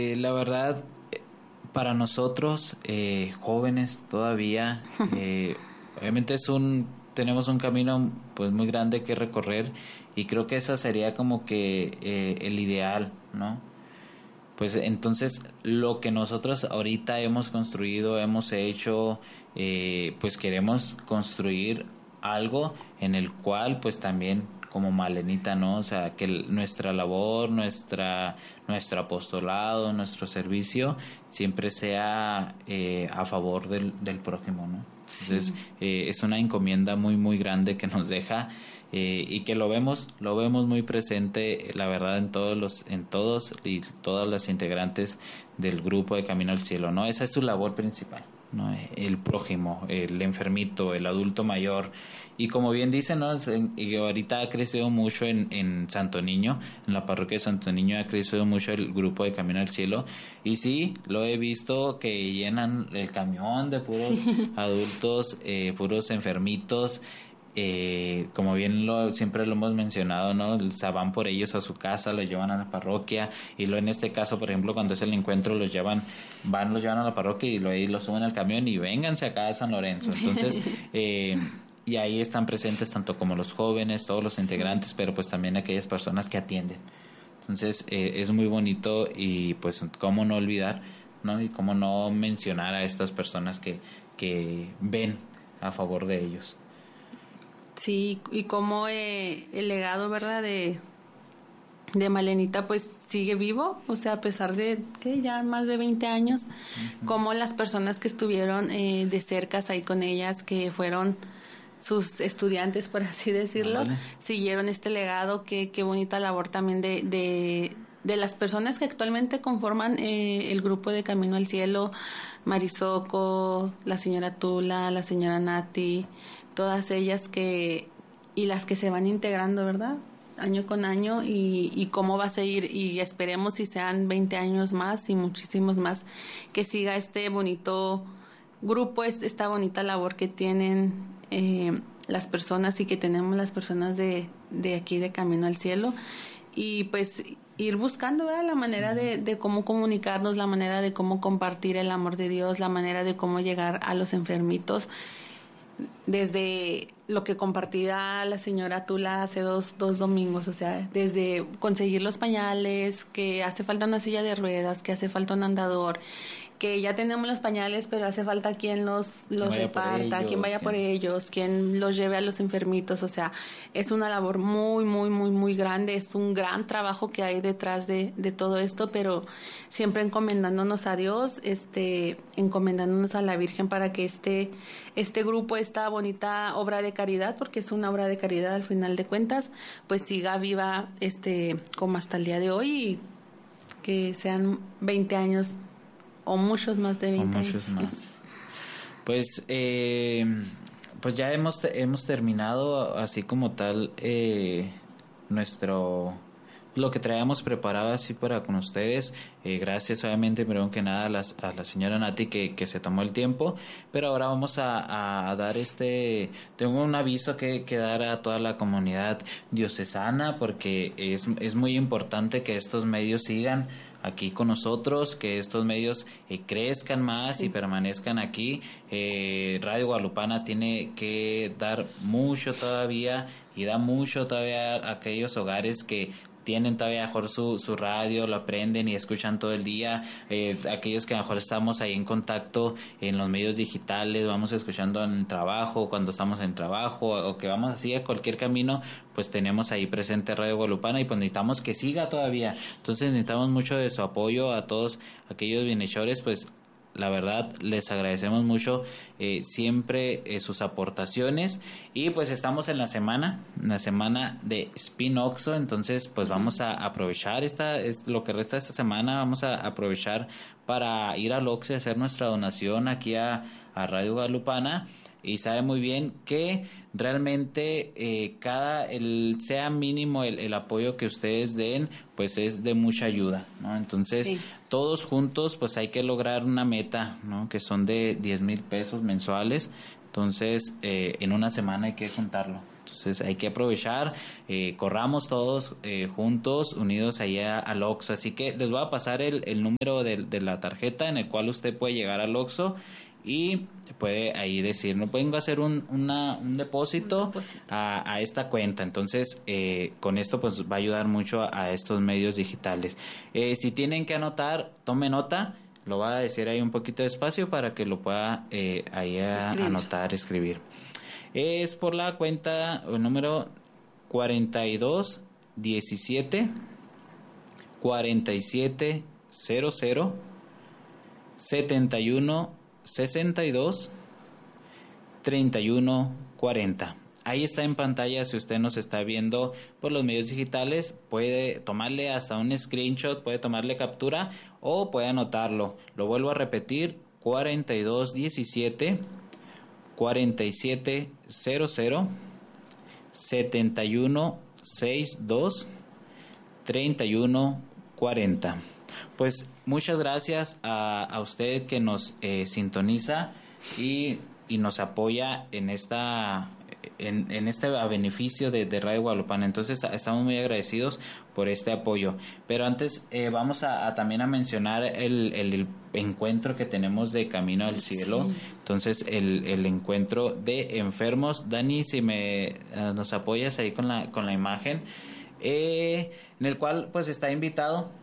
La verdad, para nosotros, jóvenes todavía, obviamente tenemos un camino pues muy grande que recorrer, y creo que esa sería como que el ideal, ¿no? Pues entonces lo que nosotros ahorita hemos construido, hemos hecho, pues queremos construir algo en el cual pues también como Malenita, ¿no? O sea, que nuestra labor, nuestro apostolado, nuestro servicio siempre sea a favor del prójimo, ¿no? Entonces, es una encomienda muy, muy grande que nos deja, y que lo vemos muy presente, la verdad, en todos y todas las integrantes del grupo de Camino al Cielo, ¿no? Esa es su labor principal, ¿no? El prójimo, el enfermito, el adulto mayor. Y como bien dicen, ¿no? Y ahorita ha crecido mucho en Santo Niño, en la parroquia de Santo Niño ha crecido mucho el grupo de Camino al Cielo, y sí, lo he visto que llenan el camión de puros adultos, puros enfermitos. Como bien siempre lo hemos mencionado, ¿no? O sea, van por ellos a su casa, los llevan a la parroquia, y en este caso, por ejemplo, cuando es el encuentro, los llevan a la parroquia y ahí los suben al camión y vénganse acá a San Lorenzo. Entonces, y ahí están presentes tanto como los jóvenes, todos los integrantes, pero pues también aquellas personas que atienden. Entonces, es muy bonito, y pues cómo no olvidar, ¿no? Y cómo no mencionar a estas personas que ven a favor de ellos. Sí, y como el legado, ¿verdad?, de Malenita pues sigue vivo, o sea, a pesar de que ya más de 20 años, como las personas que estuvieron de cerca ahí con ellas, que fueron sus estudiantes, por así decirlo, siguieron este legado. Qué bonita labor también de las personas que actualmente conforman el grupo de Camino al Cielo, Marisoco, la señora Tula, la señora Nati, todas ellas y las que se van integrando, ¿verdad?, año con año, y cómo va a seguir, y esperemos si sean 20 años más y muchísimos más, que siga este bonito grupo, esta bonita labor que tienen las personas y que tenemos las personas de aquí de Camino al Cielo, y pues ir buscando, ¿verdad?, la manera de cómo comunicarnos, la manera de cómo compartir el amor de Dios, la manera de cómo llegar a los enfermitos. Desde lo que compartía la señora Tula hace dos domingos, o sea, desde conseguir los pañales, que hace falta una silla de ruedas, que hace falta un andador, que ya tenemos los pañales, pero hace falta quien los reparta, quien vaya por ellos, quien los lleve a los enfermitos. O sea, es una labor muy, muy, muy, muy grande, es un gran trabajo que hay detrás de todo esto, pero siempre encomendándonos a Dios, encomendándonos a la Virgen para que este grupo, esta bonita obra de caridad, porque es una obra de caridad al final de cuentas, pues siga viva como hasta el día de hoy, y que sean 20 años o muchos más de 20 años. Muchos más. Pues pues ya hemos terminado así como tal lo que traíamos preparado así para con ustedes. Gracias obviamente, primero que nada, a la señora Nati que se tomó el tiempo, pero ahora vamos a dar tengo un aviso que dar a toda la comunidad diocesana, porque es muy importante que estos medios sigan aquí con nosotros, que estos medios crezcan más y permanezcan aquí. Radio Guadalupana tiene que dar mucho todavía, y da mucho todavía a aquellos hogares que tienen todavía mejor su radio, lo aprenden y escuchan todo el día. Aquellos que a lo mejor estamos ahí en contacto en los medios digitales, vamos escuchando en el trabajo, cuando estamos en trabajo, o que vamos así a cualquier camino, pues tenemos ahí presente Radio Guadalupana, y pues necesitamos que siga todavía. Entonces necesitamos mucho de su apoyo a todos aquellos bienhechores. Pues la verdad les agradecemos mucho siempre sus aportaciones, y pues estamos en la semana de Spin Oxxo. Entonces pues vamos a aprovechar lo que resta de esta semana, vamos a aprovechar para ir al Oxxo y hacer nuestra donación aquí a Radio Guadalupana. Y sabe muy bien que realmente sea mínimo el apoyo que ustedes den, pues es de mucha ayuda, ¿no? Entonces todos juntos pues hay que lograr una meta, ¿no?, que son de 10,000 pesos mensuales. Entonces en una semana hay que juntarlo. Entonces hay que aprovechar, corramos todos juntos, unidos allá al Oxxo. Así que les voy a pasar el número de la tarjeta en el cual usted puede llegar al Oxxo y puede ahí decir, no pueden hacer un depósito a esta cuenta. Entonces con esto pues va a ayudar mucho a estos medios digitales. Si tienen que anotar, tome nota, lo va a decir ahí un poquito despacio para que lo pueda ahí anotar, escribir. Es por la cuenta número 42 17 47 00 71 62 31 40. Ahí está en pantalla. Si usted nos está viendo por los medios digitales, puede tomarle hasta un screenshot, puede tomarle captura o puede anotarlo. Lo vuelvo a repetir: 42 17 47 00 71 62 31 40. Pues muchas gracias a usted que nos sintoniza y nos apoya en este a beneficio de Radio Guadalupana. Entonces estamos muy agradecidos por este apoyo. Pero antes vamos a también a mencionar el encuentro que tenemos de Camino al Cielo. Sí. Entonces el encuentro de enfermos. Dani, si nos apoyas ahí con la imagen, en el cual pues está invitado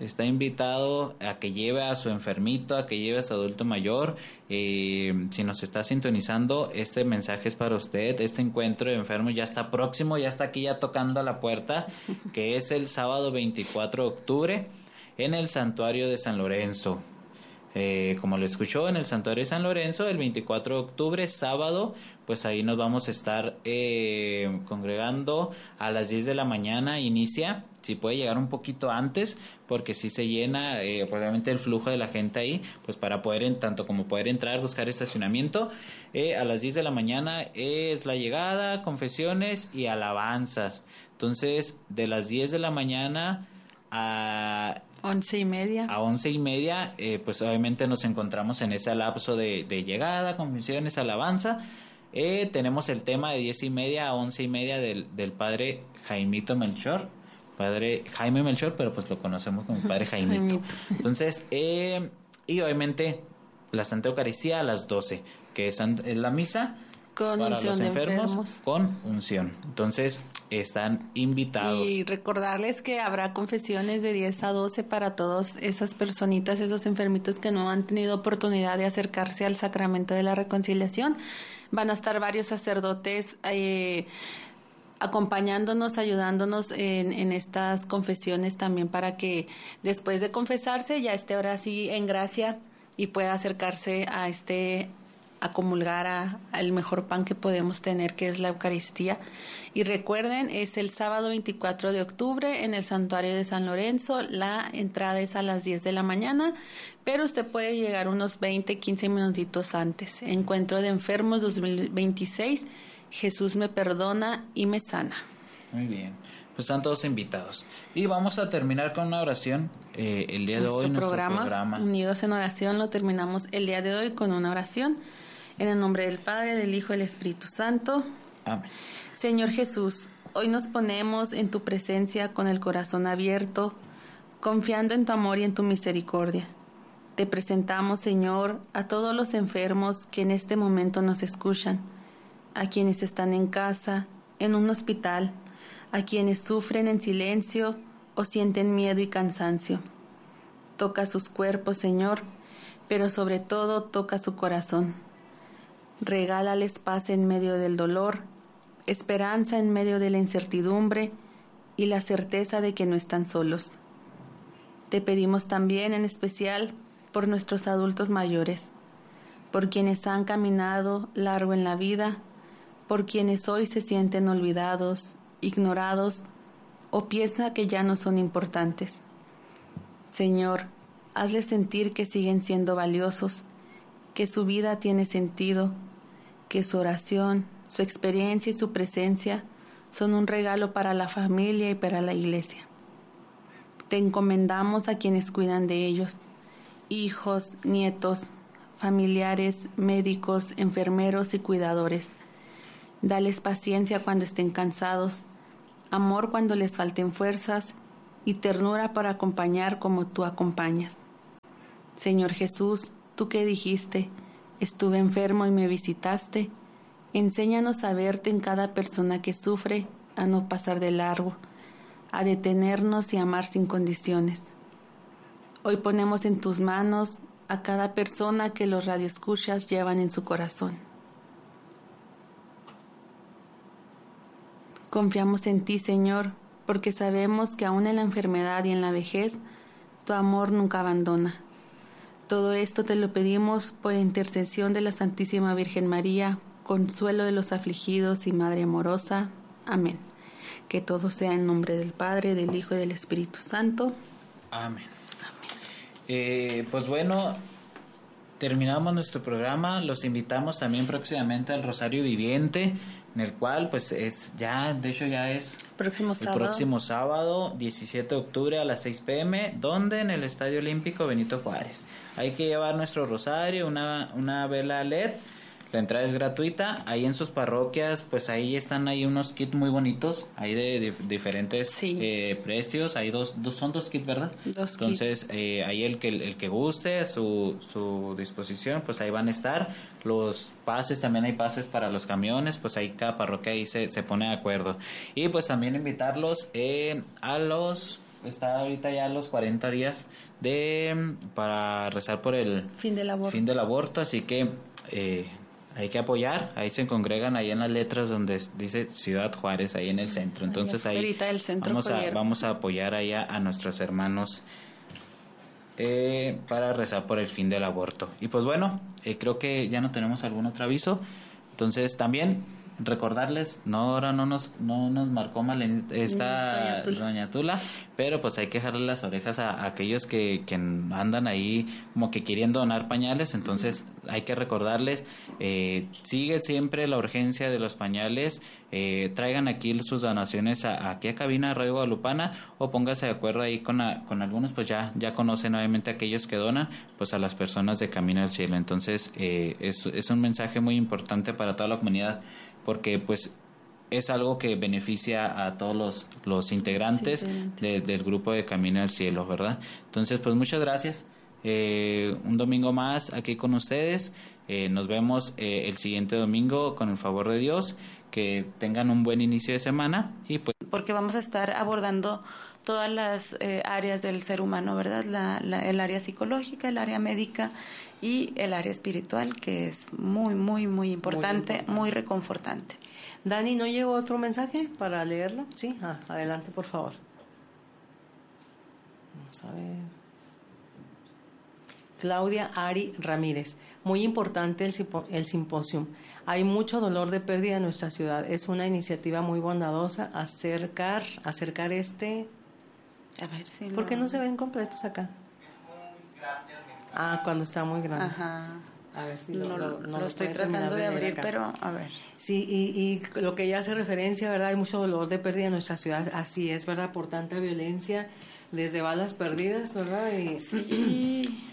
a que lleve a su enfermito, a que lleve a su adulto mayor. Si nos está sintonizando, este mensaje es para usted. Este encuentro de enfermos ya está próximo, ya está aquí, ya tocando a la puerta, que es el sábado 24 de octubre en el Santuario de San Lorenzo. Como lo escuchó, en el Santuario de San Lorenzo, el 24 de octubre, sábado, pues ahí nos vamos a estar congregando a las 10 de la mañana, inicia. Si puede llegar un poquito antes, porque si se llena, probablemente el flujo de la gente ahí, pues para poder, tanto como poder entrar, buscar estacionamiento. A las 10 de la mañana es la llegada, confesiones y alabanzas. Entonces, de las 10 de la mañana a 11:30. A 11:30, pues obviamente nos encontramos en ese lapso de llegada, confesiones, alabanza. Tenemos el tema de 10:30 a 11:30 del padre Jaimito Melchor. Padre Jaime Melchor, pero pues lo conocemos como padre Jaimito. Entonces, y obviamente la Santa Eucaristía a las 12, que es la misa con para unción los de enfermos con unción. Entonces, están invitados. Y recordarles que habrá confesiones de 10 a 12 para todas esas personitas, esos enfermitos que no han tenido oportunidad de acercarse al sacramento de la reconciliación. Van a estar varios sacerdotes acompañándonos, ayudándonos en estas confesiones también, para que después de confesarse ya esté ahora sí en gracia y pueda acercarse a comulgar al mejor pan que podemos tener, que es la Eucaristía. Y recuerden, es el sábado 24 de octubre en el Santuario de San Lorenzo. La entrada es a las 10 de la mañana, pero usted puede llegar unos 15 minutitos antes. Encuentro de Enfermos 2026, Jesús me perdona y me sana. Muy bien, pues están todos invitados. Y vamos a terminar con una oración el día de hoy. Nuestro programa Unidos en Oración lo terminamos el día de hoy con una oración. En el nombre del Padre, del Hijo y del Espíritu Santo. Amén. Señor Jesús, hoy nos ponemos en tu presencia con el corazón abierto, confiando en tu amor y en tu misericordia. Te presentamos, Señor, a todos los enfermos que en este momento nos escuchan, a quienes están en casa, en un hospital, a quienes sufren en silencio o sienten miedo y cansancio. Toca sus cuerpos, Señor, pero sobre todo toca su corazón. Regálales paz en medio del dolor, esperanza en medio de la incertidumbre y la certeza de que no están solos. Te pedimos también en especial por nuestros adultos mayores, por quienes han caminado largo en la vida, por quienes hoy se sienten olvidados, ignorados o piensan que ya no son importantes. Señor, hazles sentir que siguen siendo valiosos, que su vida tiene sentido, que su oración, su experiencia y su presencia son un regalo para la familia y para la iglesia. Te encomendamos a quienes cuidan de ellos, hijos, nietos, familiares, médicos, enfermeros y cuidadores. Dales paciencia cuando estén cansados, amor cuando les falten fuerzas y ternura para acompañar como tú acompañas. Señor Jesús, tú que dijiste, estuve enfermo y me visitaste, enséñanos a verte en cada persona que sufre, a no pasar de largo, a detenernos y amar sin condiciones. Hoy ponemos en tus manos a cada persona que los radioescuchas llevan en su corazón. Confiamos en ti, Señor, porque sabemos que aún en la enfermedad y en la vejez, tu amor nunca abandona. Todo esto te lo pedimos por intercesión de la Santísima Virgen María, consuelo de los afligidos y Madre amorosa. Amén. Que todo sea en nombre del Padre, del Hijo y del Espíritu Santo. Amén. Pues bueno, terminamos nuestro programa. Los invitamos también próximamente al Rosario Viviente, en el cual pues es el próximo sábado 17 de octubre a las 6 p.m. donde en el Estadio Olímpico Benito Juárez. Hay que llevar nuestro rosario, una vela LED. La entrada es gratuita. Ahí en sus parroquias, pues ahí están unos kits muy bonitos, ahí de diferentes precios. Hay son dos kits, ¿verdad? Entonces, ahí el que guste, a su disposición, pues ahí van a estar. Los pases, también hay pases para los camiones, pues ahí cada parroquia ahí se pone de acuerdo. Y pues también invitarlos está ahorita ya los 40 días para rezar por el fin del aborto, así que hay que apoyar. Ahí se congregan ahí en las letras donde dice Ciudad Juárez, ahí en el centro. Entonces ahí vamos a apoyar ahí a nuestros hermanos para rezar por el fin del aborto. Y pues bueno, creo que ya no tenemos algún otro aviso. Entonces también recordarles, ahora no nos marcó mal doña Tula, pero pues hay que dejarle las orejas a aquellos que andan ahí como que queriendo donar pañales. Entonces hay que recordarles, sigue siempre la urgencia de los pañales. Traigan aquí sus donaciones aquí a cabina de Radio Guadalupana, o póngase de acuerdo ahí con algunos, pues ya conocen obviamente aquellos que donan, pues a las personas de Camino al Cielo. Entonces es un mensaje muy importante para toda la comunidad, porque pues es algo que beneficia a todos los integrantes del grupo de Camino al Cielo, ¿verdad? Entonces pues muchas gracias. Un domingo más aquí con ustedes. Nos vemos el siguiente domingo con el favor de Dios. Que tengan un buen inicio de semana y pues porque vamos a estar abordando todas las áreas del ser humano, ¿verdad? El área psicológica, el área médica y el área espiritual, que es muy, muy, muy importante, muy reconfortante. Dani, ¿no llegó otro mensaje para leerlo? Sí, adelante, por favor. Vamos a ver. Claudia Ari Ramírez. Muy importante el simposio. Hay mucho dolor de pérdida en nuestra ciudad. Es una iniciativa muy bondadosa acercar A ver si ¿Por qué no se ven completos acá? Cuando está muy grande. Ajá. A ver si lo estoy tratando de abrir, pero a ver. Sí, y lo que ella hace referencia, ¿verdad? Hay mucho dolor de pérdida en nuestra ciudad. Así es, ¿verdad? Por tanta violencia, desde balas perdidas, ¿verdad? Y sí.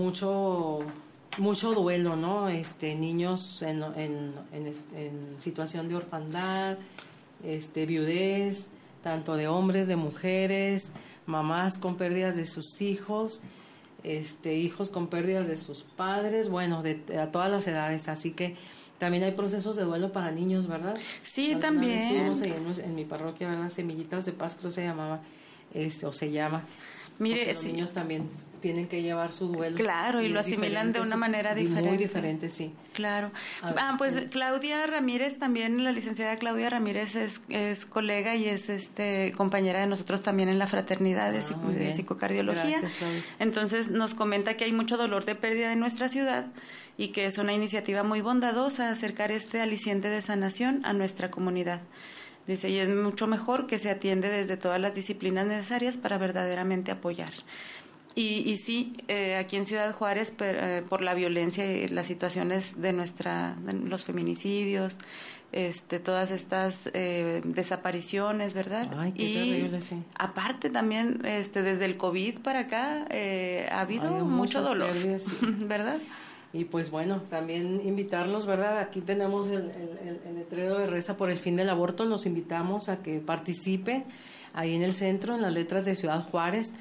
Mucho duelo, ¿no? Niños en situación de orfandad, viudez, tanto de hombres, de mujeres, mamás con pérdidas de sus hijos, hijos con pérdidas de sus padres, bueno, a todas las edades. Así que también hay procesos de duelo para niños, ¿verdad? Sí, también. Estuvimos en mi parroquia, ¿verdad? Semillitas de Paz, creo se llamaba, o se llama. Mire, los niños también tienen que llevar su duelo. Claro, y lo asimilan de una manera diferente. Muy diferente, sí. Claro. Pues Claudia Ramírez también, la licenciada Claudia Ramírez es colega y es compañera de nosotros también en la fraternidad de psicocardiología. Gracias, Claudia. Entonces nos comenta que hay mucho dolor de pérdida en nuestra ciudad y que es una iniciativa muy bondadosa acercar este aliciente de sanación a nuestra comunidad. Dice, y es mucho mejor que se atiende desde todas las disciplinas necesarias para verdaderamente apoyar. Y sí, aquí en Ciudad Juárez, por la violencia y las situaciones de los feminicidios, todas estas desapariciones, ¿verdad? Ay, qué terrible, sí. Aparte también, desde el COVID para acá, ha habido mucho dolor, pérdidas, sí. ¿verdad? Y pues bueno, también invitarlos, ¿verdad? Aquí tenemos el letrero de Reza por el fin del aborto. Los invitamos a que participen ahí en el centro, en las letras de Ciudad Juárez.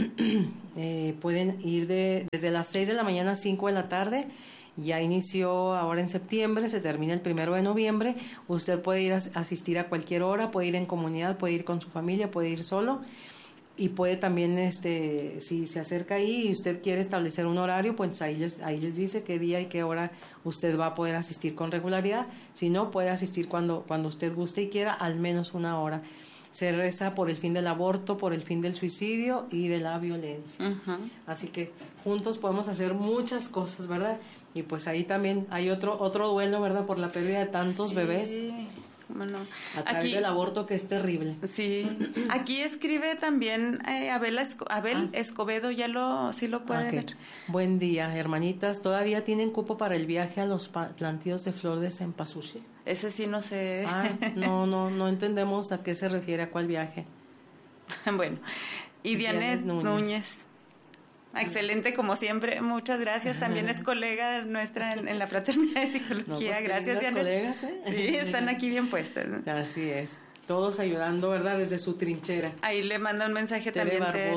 Pueden ir desde las 6 de la mañana a 5 de la tarde. Ya inició ahora en septiembre, se termina el 1 de noviembre. Usted puede ir a asistir a cualquier hora, puede ir en comunidad, puede ir con su familia, puede ir solo. Y puede también, si se acerca ahí y usted quiere establecer un horario, pues ahí les dice qué día y qué hora usted va a poder asistir con regularidad. Si no, puede asistir cuando usted guste y quiera, al menos una hora. Se reza por el fin del aborto, por el fin del suicidio y de la violencia. Uh-huh. Así que juntos podemos hacer muchas cosas, ¿verdad? Y pues ahí también hay otro duelo, ¿verdad? Por la pérdida de tantos bebés. Bueno, a través del aborto, que es terrible. Sí, aquí escribe también Abel Escobedo, sí lo puede ver. Buen día, hermanitas. ¿Todavía tienen cupo para el viaje a los plantíos de flor de cempasúchil? Ese sí no sé. No entendemos a qué se refiere, a cuál viaje. Bueno, y Diane Núñez. Excelente, como siempre, muchas gracias. También es colega nuestra en la Fraternidad de Psicología. Gracias, Diana. Colegas, Sí, están aquí bien puestas, ¿no? Así es. Todos ayudando, ¿verdad? Desde su trinchera. Ahí le manda un mensaje Tere también.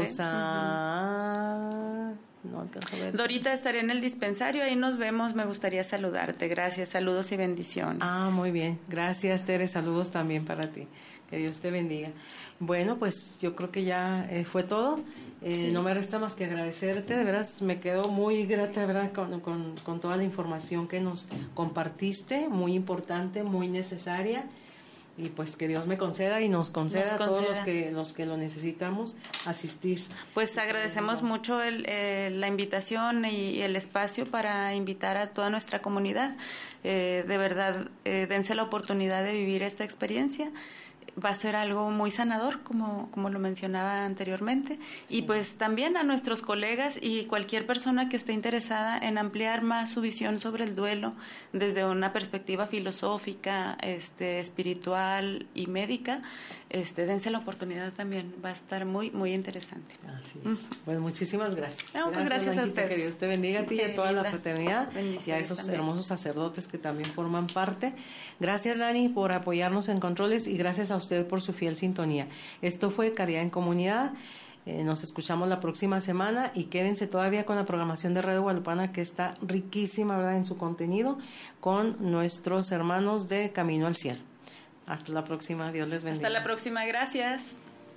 Barbosa. No alcanzo a ver. Dorita, estaré en el dispensario, ahí nos vemos. Me gustaría saludarte. Gracias, saludos y bendiciones. Muy bien. Gracias, Tere. Saludos también para ti. Que Dios te bendiga. Bueno, pues yo creo que ya fue todo. Sí. No me resta más que agradecerte. De veras, me quedo muy grata, ¿verdad? Con toda la información que nos compartiste. Muy importante, muy necesaria. Y pues que Dios me conceda y nos conceda a todos los que lo necesitamos asistir. Pues agradecemos mucho la invitación y el espacio para invitar a toda nuestra comunidad. De verdad, dense la oportunidad de vivir esta experiencia. Va a ser algo muy sanador, como lo mencionaba anteriormente. Sí. Y pues también a nuestros colegas y cualquier persona que esté interesada en ampliar más su visión sobre el duelo desde una perspectiva filosófica, espiritual y médica, dense la oportunidad también. Va a estar muy, muy interesante. Así es. Pues muchísimas gracias. Pues gracias a ustedes. Que Dios te bendiga a ti y a toda la fraternidad y a esos también. Hermosos sacerdotes que también forman parte. Gracias, Dani, por apoyarnos en controles y gracias a usted por su fiel sintonía. Esto fue Caridad en Comunidad. Nos escuchamos la próxima semana y quédense todavía con la programación de Radio Guadalupana, que está riquísima, ¿verdad?, en su contenido, con nuestros hermanos de Camino al Cielo. Hasta la próxima. Dios les bendiga. Hasta la próxima. Gracias.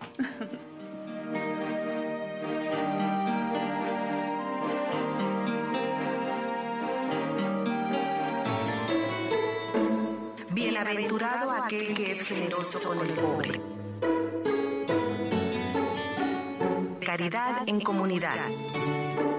Bienaventurado aquel que es generoso con el pobre. Caridad en Comunidad.